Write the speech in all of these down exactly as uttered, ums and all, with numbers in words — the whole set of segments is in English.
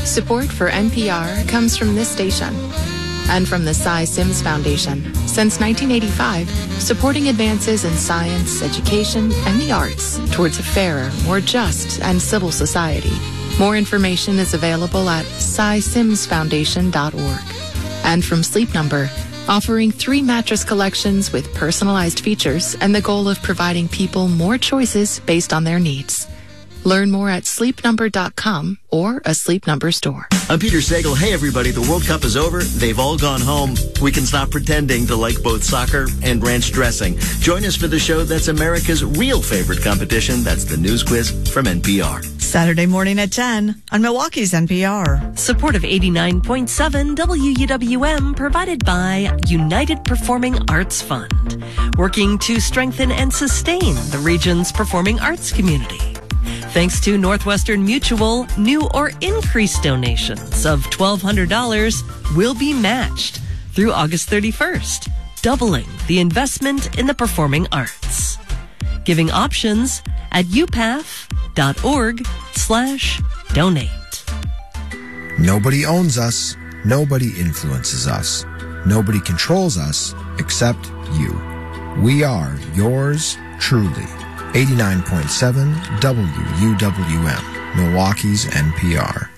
Support for N P R comes from this station and from the Cy Sims Foundation. Since nineteen eighty-five, supporting advances in science, education, and the arts towards a fairer, more just, and civil society. More information is available at cy sims foundation dot org. And from Sleep Number, offering three mattress collections with personalized features and the goal of providing people more choices based on their needs. Learn more at sleep number dot com or a Sleep Number store. I'm Peter Sagal. Hey, everybody. The World Cup is over. They've all gone home. We can stop pretending to like both soccer and ranch dressing. Join us for the show that's America's real favorite competition. That's the News Quiz from N P R. Saturday morning at ten on Milwaukee's N P R. Support of eighty-nine point seven W U W M provided by United Performing Arts Fund, working to strengthen and sustain the region's performing arts community. Thanks to Northwestern Mutual, new or increased donations of twelve hundred dollars will be matched through August thirty-first, doubling the investment in the performing arts. Giving options at upath.org slash donate. Nobody owns us. Nobody influences us. Nobody controls us except you. We are yours truly. eighty-nine point seven W U W M, Milwaukee's N P R.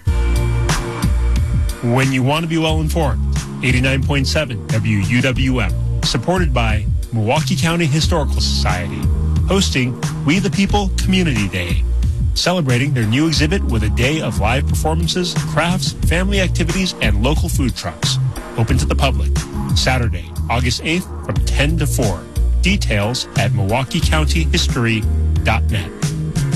When you want to be well informed, eighty-nine point seven W U W M, supported by Milwaukee County Historical Society, hosting We the People Community Day, celebrating their new exhibit with a day of live performances, crafts, family activities, and local food trucks. Open to the public, Saturday, August eighth from ten to four. Details at milwaukee county history dot net.